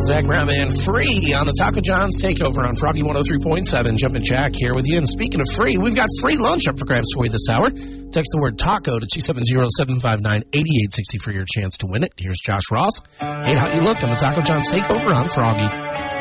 Zach Brown and Free on the Taco John's Takeover on Froggy 103.7. Jumpin' Jack here with you. And speaking of free, we've got free lunch up for grabs for you this hour. Text the word taco to 270-759-8860 for your chance to win it. Here's Josh Ross. Hey, how you look on the Taco John's Takeover on Froggy.